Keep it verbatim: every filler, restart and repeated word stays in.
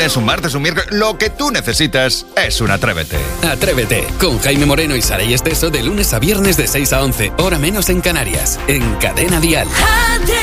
lunes, un martes, un miércoles, lo que tú necesitas es un Atrévete. Atrévete, con Jaime Moreno y Saray Esteso de lunes a viernes de seis a once, hora menos en Canarias, en Cadena Dial. Atrévete.